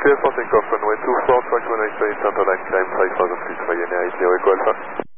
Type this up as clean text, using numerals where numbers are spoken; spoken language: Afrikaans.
GPS, passing off runway 24, track 183, center line climb 5000 feet, Ryanair 80 Echo Alpha.